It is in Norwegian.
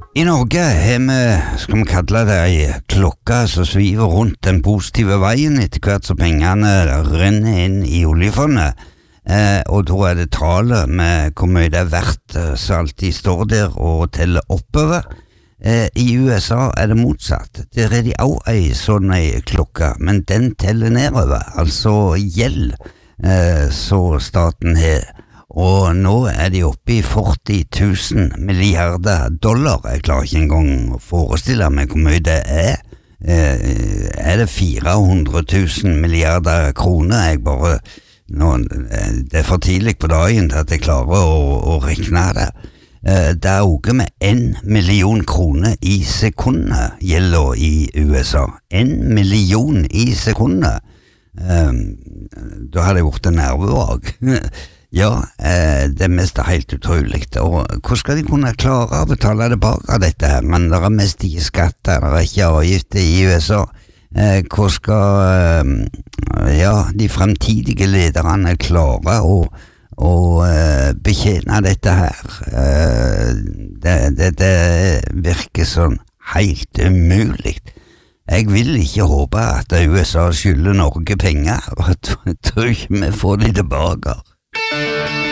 I Norge har vi, skal vi kalle det, ei klokke som sviver rundt den positive veien etter hvert som pengene renner inn i oljefondet. Og da er det tallet med hvor mye det er verdt som alltid står der og teller oppover. I USA er det motsatt. Der er de også ei sånn ei klokke, men den teller nedover, altså gjeld så staten har. Og nå er de oppe i 40 000 milliarder dollar. Jeg klarer ikke engang å forestille meg hvor mye det er. Er det 400 000 milliarder kroner? Det er for tidlig på dagen til at jeg klarer å regne det. Det er også med 1 million kroner i sekundet gjelder i USA. 1 million i sekundet. Da hadde jeg gjort en nervevåg. Ja, det mest er helt utrolig. Og hvordan skal de kunne klare å betale tilbake av dette her? Men det er mest ikke skatter, det er ikke avgifter i USA. Hvordan skal de fremtidige lederne klare å betjene dette her? Det virker sånn helt umulig. Jeg vil ikke håpe at USA skylder Norge penger, og jeg tror ikke vi får de tilbake.